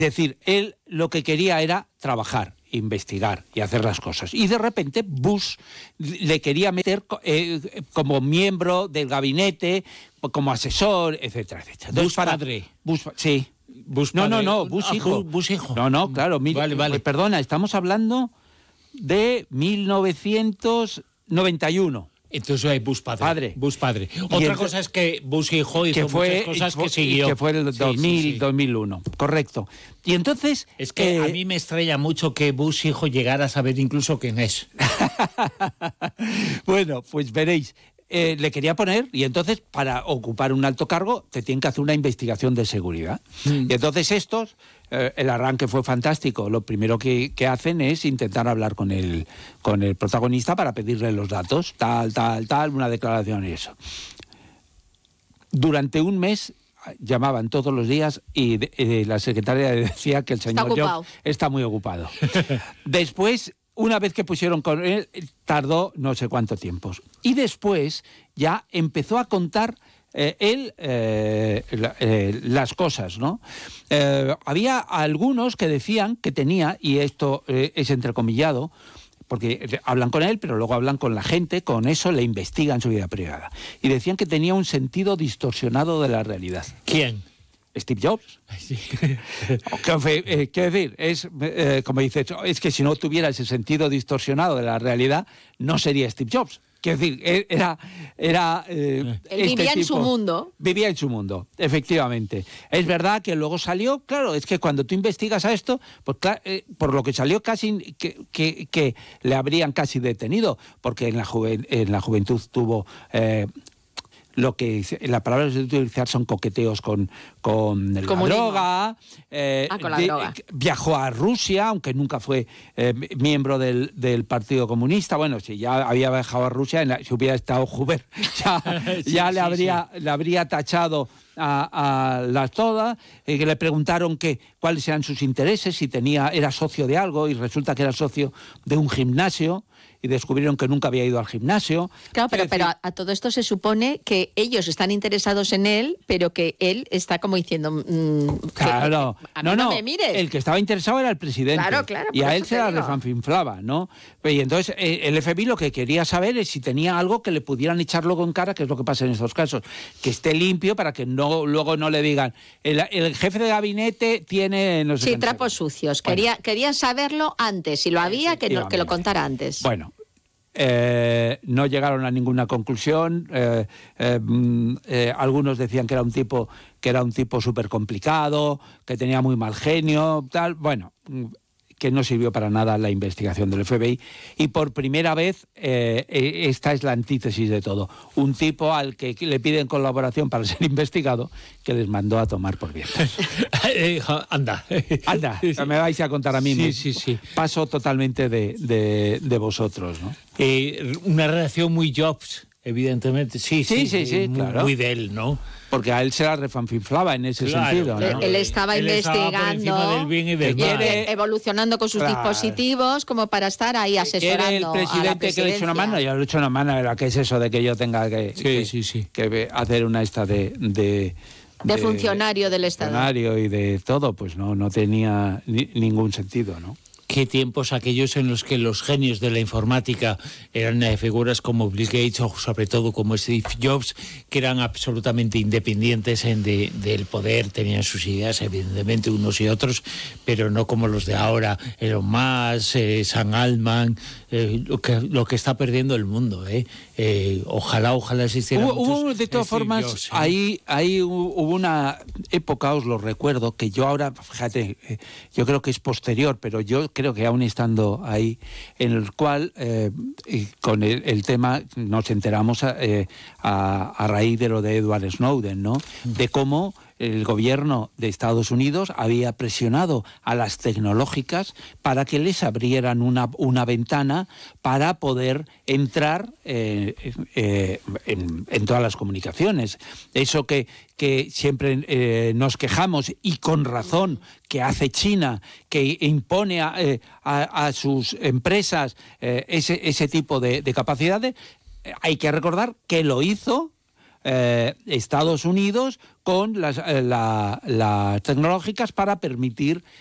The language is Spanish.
decir, él lo que quería era trabajar, investigar y hacer las cosas. Y de repente Bush le quería meter como miembro del gabinete, como asesor, etcétera, etcétera. Entonces, padre. Sí. Bush no, padre. Bush hijo. Bush hijo. No, claro. Vale. Perdona, estamos hablando de 1991. Entonces hay Bush padre. Bush padre. Otra cosa es que Bush hijo hizo muchas cosas que siguió. Que fue el 2001, correcto. Y entonces... Es que a mí me extraña mucho que Bush hijo llegara a saber incluso quién es. Bueno, pues veréis. Le quería poner, y entonces para ocupar un alto cargo te tienen que hacer una investigación de seguridad. Y entonces estos, el arranque fue fantástico. Lo primero que hacen es intentar hablar con el protagonista para pedirle los datos, tal, una declaración y eso. Durante un mes llamaban todos los días y la secretaria decía que el señor Jobs está muy ocupado. Después, una vez que pusieron con él, tardó no sé cuánto tiempo. Y después ya empezó a contar las cosas, ¿no? Había algunos que decían que tenía, y esto es entrecomillado, porque hablan con él, pero luego hablan con la gente, con eso le investigan su vida privada. Y decían que tenía un sentido distorsionado de la realidad. ¿Quién? Steve Jobs. Sí. Quiero decir, como dices, es que si no tuviera ese sentido distorsionado de la realidad, no sería Steve Jobs. Quiero decir, él vivía en su mundo. Vivía en su mundo, efectivamente. Es verdad que luego salió, claro, es que cuando tú investigas a esto, pues por lo que salió casi que le habrían casi detenido, porque en la juventud tuvo... lo que la palabra que se debe utilizar son coqueteos con la droga. Con la droga. Viajó a Rusia, aunque nunca fue miembro del Partido Comunista. Bueno, si ya había viajado a Rusia, si hubiera estado Hoover, ya le habría tachado a las todas, que le preguntaron cuáles eran sus intereses, si era socio de algo, y resulta que era socio de un gimnasio, y descubrieron que nunca había ido al gimnasio. Claro, pero a todo esto se supone que ellos están interesados en él, pero que él está como diciendo... claro, no me mires. El que estaba interesado era el presidente. Claro, y a él se la refanfinflaba, ¿no? Y entonces el FBI lo que quería saber es si tenía algo que le pudieran echar luego en cara, que es lo que pasa en estos casos, que esté limpio para que luego no le digan, el jefe de gabinete tiene... no sé trapos sucios. Bueno. Querían saberlo antes, si lo había, que lo contara antes. Bueno. No llegaron a ninguna conclusión. Algunos decían que era un tipo súper complicado, que tenía muy mal genio, tal. Bueno, que no sirvió para nada la investigación del FBI. Y por primera vez, esta es la antítesis de todo. Un tipo al que le piden colaboración para ser investigado, que les mandó a tomar por vientos. Anda, me vais a contar a mí. Sí. Paso totalmente de vosotros, ¿no? Una relación muy Jobs, evidentemente. Sí, claro. Muy de él, ¿no? Porque a él se la refanfinflaba en ese sentido, ¿no? Él estaba investigando, del bien y del mal. Evolucionando con sus dispositivos como para estar ahí asesorando el presidente que le eche una mano, yo le echo una mano, ¿qué es eso de que yo tenga que hacer una de funcionario del Estado? Funcionario y de todo, pues no tenía ningún sentido, ¿no? Qué tiempos aquellos en los que los genios de la informática eran figuras como Bill Gates o sobre todo como Steve Jobs, que eran absolutamente independientes del poder, tenían sus ideas evidentemente unos y otros, pero no como los de ahora, Elon Musk, Sam Altman, lo que está perdiendo el mundo. Ojalá existiera muchos. De todas formas, Jobs, ahí hubo una época, os lo recuerdo, que yo ahora, fíjate, yo creo que es posterior, pero yo creo que aún estando ahí, en el cual con el tema nos enteramos a raíz de lo de Edward Snowden, ¿no? De cómo el gobierno de Estados Unidos había presionado a las tecnológicas para que les abrieran una ventana para poder entrar en todas las comunicaciones. Eso que siempre nos quejamos, y con razón, que hace China, que impone a sus empresas ese tipo de capacidades, hay que recordar que lo hizo Estados Unidos con las tecnológicas para permitir